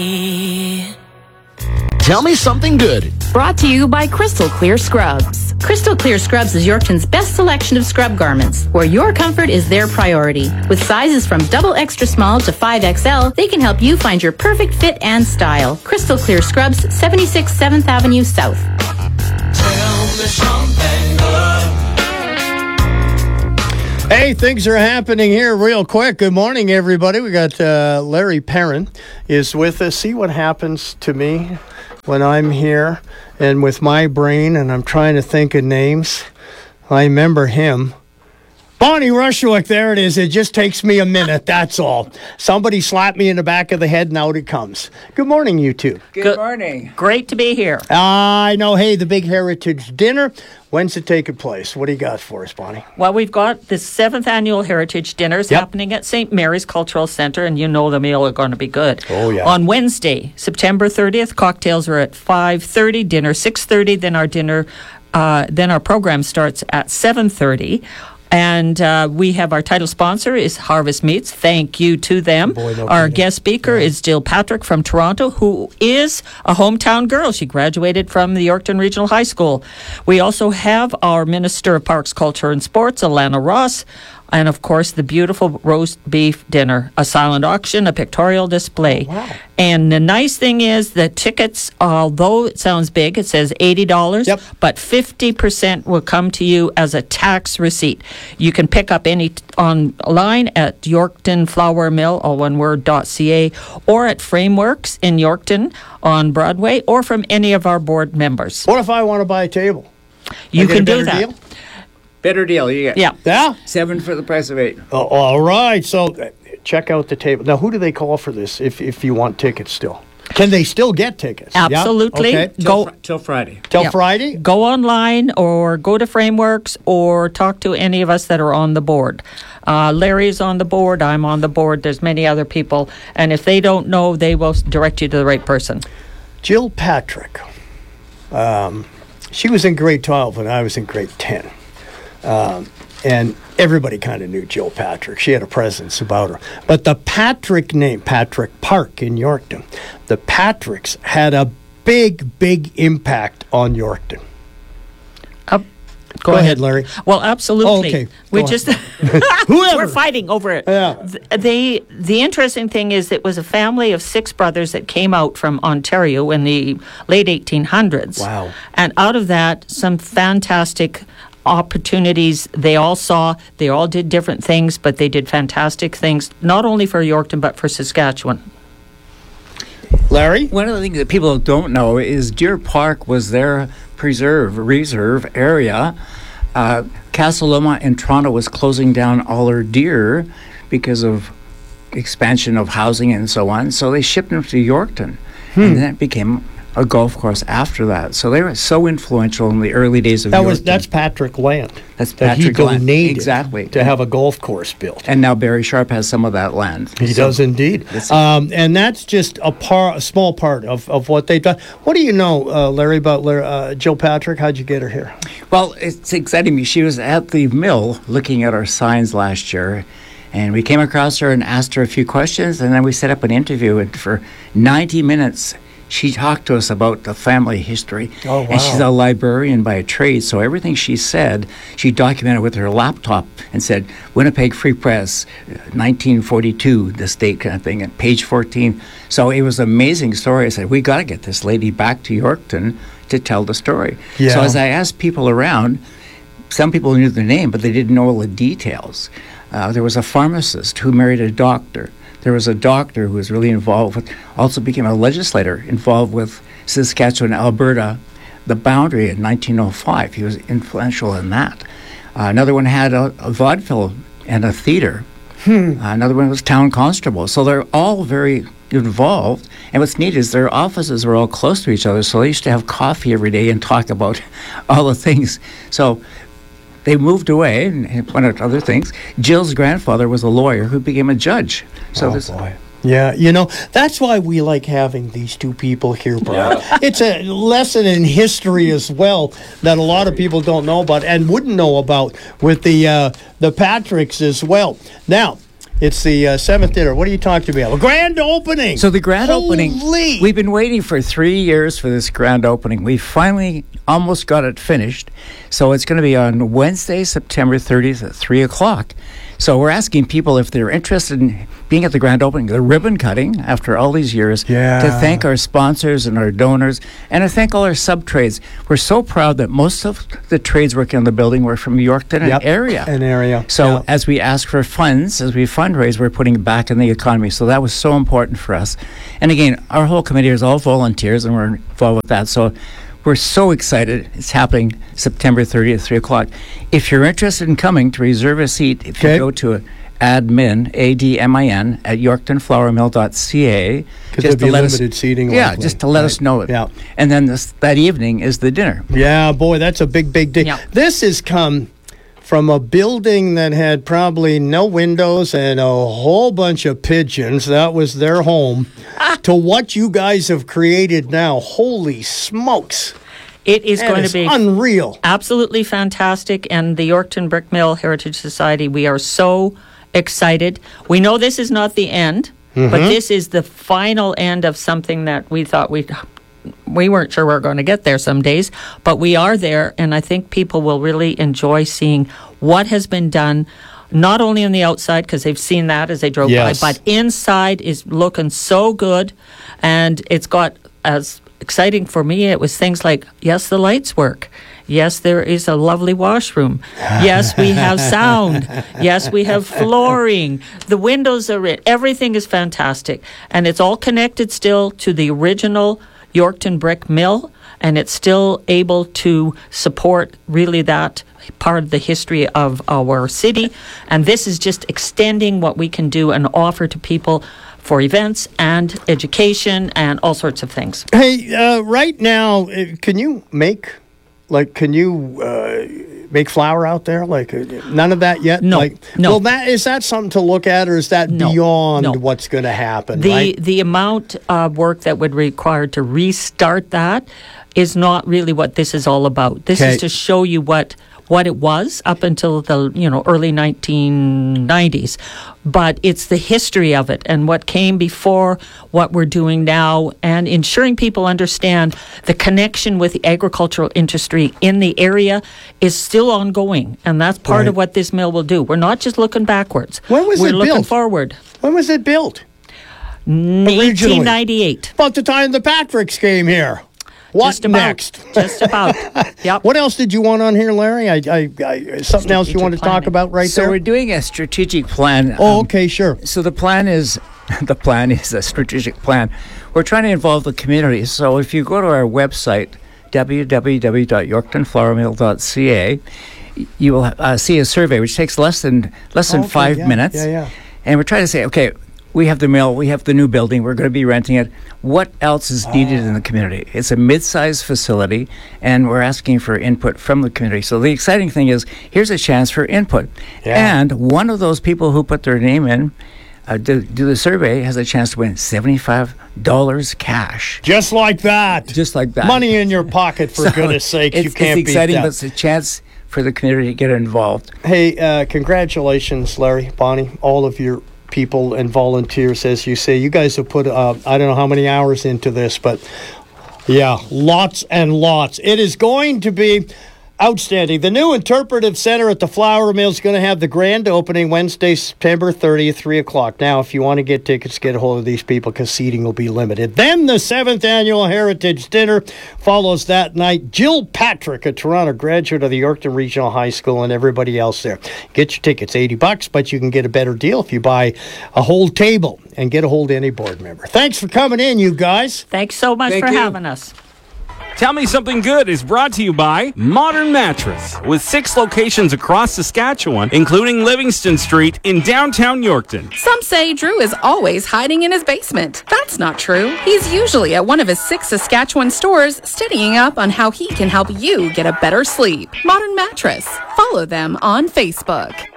Tell me something good. Brought to you by Crystal Clear Scrubs. Crystal Clear Scrubs is Yorkton's best selection of scrub garments, where your comfort is their priority. With sizes from double extra small to 5XL, they can help you find your perfect fit and style. Crystal Clear Scrubs, 76 7th Avenue South. Tell me something good. Hey, things are happening here real quick. Good morning, everybody. We got Larry Perrin is with us. See what happens to me when I'm here and with my brain and I'm trying to think of names. I remember him. Bonnie Rushwick, there it is. It just takes me a minute, that's all. Somebody slapped me in the back of the head and out it comes. Good morning, you two. Good morning. Great to be here. I know. Hey, the big Heritage Dinner. When's it taking place? What do you got for us, Bonnie? Well, we've got the 7th Annual Heritage Dinners happening at St. Mary's Cultural Centre, and you know the meal are going to be good. Oh, yeah. On Wednesday, September 30th, cocktails are at 5:30, dinner 6:30, then our program starts at 7:30. And we have our title sponsor is Harvest Meats. Thank you to them. Our guest speaker is Jill Patrick from Toronto, who is a hometown girl. She graduated from the Yorkton Regional High School. We also have our Minister of Parks, Culture and Sports, Alana Ross, and, of course, the beautiful roast beef dinner, a silent auction, a pictorial display. Oh, wow. And the nice thing is the tickets, although it sounds big, it says $80, but 50% will come to you as a tax receipt. You can pick up any online at Yorkton Flour Mill, all one word, .ca, or at Frameworks in Yorkton on Broadway, or from any of our board members. What if I want to buy a table? You can do that. Deal? Better deal. You get Yeah? 7 for the price of 8. Oh, all right. So check out the table. Now, who do they call for this if you want tickets still? Can they still get tickets? Absolutely. Yeah? Okay. Till Friday. Till Friday? Go online or go to Frameworks or talk to any of us that are on the board. Larry's on the board. I'm on the board. There's many other people. And if they don't know, they will direct you to the right person. Jill Patrick. She was in grade 12 and I was in grade 10. And everybody kind of knew Jill Patrick. She had a presence about her. But the Patrick name, Patrick Park in Yorkton, the Patricks had a big, big impact on Yorkton. Go ahead, Larry. Well, absolutely. Oh, okay. We just Whoever. we're fighting over it. Yeah. The interesting thing is it was a family of 6 brothers that came out from Ontario in the late 1800s. Wow. And out of that, some fantastic opportunities they all saw. They all did different things, but they did fantastic things, not only for Yorkton, but for Saskatchewan. Larry? One of the things that people don't know is Deer Park was their reserve area. Castle Loma in Toronto was closing down all their deer because of expansion of housing and so on. So they shipped them to Yorkton. And then it became a golf course after that. So they were so influential in the early days of Yorkton. That's Patrick land. That's that Patrick he land. donated Exactly. to have a golf course built. And now Barry Sharp has some of that land. He does indeed. And that's just a small part of what they've done. What do you know, Larry, about Jill Patrick? How'd you get her here? Well, it's exciting me. She was at the mill looking at our signs last year, and we came across her and asked her a few questions, and then we set up an interview, and for 90 minutes, she talked to us about the family history. Oh, wow. And she's a librarian by trade, so everything she said, she documented with her laptop and said, Winnipeg Free Press, 1942, this date kind of thing, at page 14. So it was an amazing story. I said, we got to get this lady back to Yorkton to tell the story. Yeah. So as I asked people around, some people knew the name, but they didn't know all the details. There was a pharmacist who married a doctor. There was a doctor who was really involved with, also became a legislator involved with Saskatchewan, Alberta, the boundary in 1905. He was influential in that. Another one had a vaudeville and a theater. Another one was town constable. So they're all very involved. And what's neat is their offices were all close to each other, so they used to have coffee every day and talk about all the things. So they moved away and went out to other things. Jill's grandfather was a lawyer who became a judge. So boy. Yeah, that's why we like having these two people here, Brian. Yeah. It's a lesson in history as well that a lot of people don't know about and wouldn't know about with the Patricks as well. Now, It's the seventh dinner. What are you talking about? A grand opening. So the grand opening, Holy! we've been waiting for 3 years for this grand opening. We finally almost got it finished. So it's going to be on Wednesday, September 30th at 3 o'clock. So we're asking people if they're interested in being at the grand opening, the ribbon cutting after all these years, Yeah. to thank our sponsors and our donors, and to thank all our sub-trades. We're so proud that most of the trades working on the building were from Yorkton Yep, and area. an area. So Yeah. as we ask for funds, as we fundraise, we're putting it back in the economy. So that was so important for us. And again, our whole committee is all volunteers, and we're involved with that. So we're so excited. It's happening September 30th, 3 o'clock. If you're interested in coming to reserve a seat, if Okay. you go to admin, A-D-M-I-N, at yorktonflourmill.ca. Because there'll be limited seating. Yeah, likely. just to let Right. us know it. Yeah. And then that evening is the dinner. Yeah, boy, that's a big deal. Yeah. This has come from a building that had probably no windows and a whole bunch of pigeons. That was their home. To what you guys have created now. Holy smokes. It is That going is to be unreal. absolutely fantastic. And the Yorkton Brick Mill Heritage Society, we are so excited. We know this is not the end, but this is the final end of something that we thought we weren't sure we were going to get there some days, but we are there. And I think people will really enjoy seeing what has been done, not only on the outside, because they've seen that as they drove Yes. by, but inside is looking so good. And it's got, as exciting for me, it was things like, yes, the lights work. Yes, there is a lovely washroom. Yes, we have sound. Yes, we have flooring. The windows are in. Everything is fantastic. And it's all connected still to the original Yorkton Brick Mill, and it's still able to support really that part of the history of our city. And this is just extending what we can do and offer to people for events and education and all sorts of things. Hey, right now, can you make flour out there? None of that yet? No, no. Well, is that something to look at, or is that No, beyond no. what's going to happen? The right? the amount of work that would require to restart that is not really what this is all about. This Okay. is to show you what it was up until the early 1990s, but it's the history of it and what came before, what we're doing now, and ensuring people understand the connection with the agricultural industry in the area is still ongoing, and that's part Right. of what this mill will do. We're not just looking backwards. When was we're it looking built? forward. When was it built? 1898. About the time the Patricks came here. What Just about. next? Just about. Yep. What else did you want on here, Larry? Something else you Strategic want to talk planning. about right So there? we're doing a strategic plan. Oh, okay, sure. So the plan is a strategic plan. We're trying to involve the community. So if you go to our website, www.yorktonflourmill.ca, you will see a survey which takes less than Okay, 5 yeah, minutes. yeah. And we're trying to say, okay, we have the mill, we have the new building, we're going to be renting it. What else is needed in the community? It's a mid-sized facility, and we're asking for input from the community. So the exciting thing is, here's a chance for input. Yeah. And one of those people who put their name in, do the survey, has a chance to win $75 cash. Just like that. Just like that. Money in your pocket, for So goodness sake. You it's can't beat exciting, that. but it's a chance for the community to get involved. Hey, congratulations, Larry, Bonnie, all of your people and volunteers, as you say. You guys have put, I don't know how many hours into this, but yeah, lots and lots. It is going to be outstanding. The new Interpretive Center at the Flour Mill is going to have the grand opening Wednesday, September 30th, 3 o'clock. Now, if you want to get tickets, get a hold of these people because seating will be limited. Then the 7th Annual Heritage Dinner follows that night. Jill Patrick, a Toronto graduate of the Yorkton Regional High School, and everybody else there. Get your tickets, $80, but you can get a better deal if you buy a whole table and get a hold of any board member. Thanks for coming in, you guys. Thanks so much Thank for you. having us. Tell Me Something Good is brought to you by Modern Mattress, with 6 locations across Saskatchewan, including Livingston Street in downtown Yorkton. Some say Drew is always hiding in his basement. That's not true. He's usually at one of his 6 Saskatchewan stores, studying up on how he can help you get a better sleep. Modern Mattress. Follow them on Facebook.